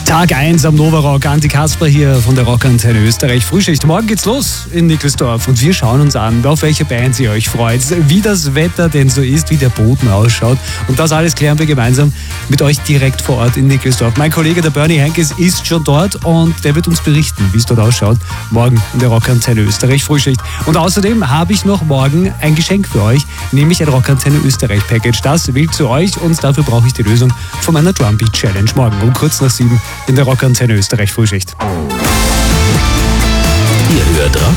Tag 1 am Nova Rock. Anti Kasper hier von der Rockantenne Österreich. Frühschicht. Morgen geht's los in Nickelsdorf und wir schauen uns an, auf welche Band ihr euch freut, wie das Wetter denn so ist, wie der Boden ausschaut. Und das alles klären wir gemeinsam mit euch direkt vor Ord in Nickelsdorf. Mein Kollege, der Bernie Henkes, ist schon dort und der wird uns berichten, wie es dort ausschaut. Morgen in der Rockantenne Österreich Frühschicht. Und außerdem habe ich noch morgen ein Geschenk für euch, nämlich ein Rockantenne Österreich Package. Das will zu euch und dafür brauche ich die Lösung von meiner Drumbeat Challenge. Morgen um kurz nach 7 in der Rockantenne Österreich Frühschicht. Ihr hört Rock